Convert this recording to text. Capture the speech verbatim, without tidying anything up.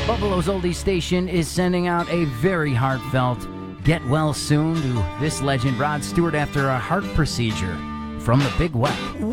Buffalo's Oldie Station is sending out a very heartfelt get well soon to this legend, Rod Stewart, after a heart procedure from the Big Wet.